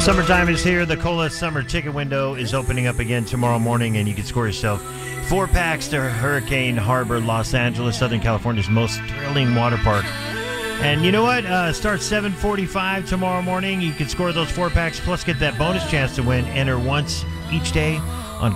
Summertime is here. The Cola Summer Ticket Window is opening up again tomorrow morning, and you can score yourself 4 packs to Hurricane Harbor, Los Angeles, Southern California's most thrilling water park. And you know what? Starts 7:45 tomorrow morning. You can score those 4 packs, plus get that bonus chance to win. Enter once each day